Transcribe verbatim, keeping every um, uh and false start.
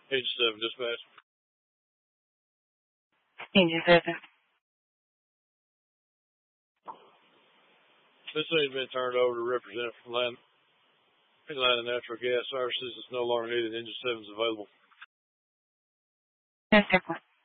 Engine seven, dispatch. Engine seven. This has been turned over to representative from Land, Land and Natural Gas Services. It's no longer needed. Engine seven is available. ten seconds.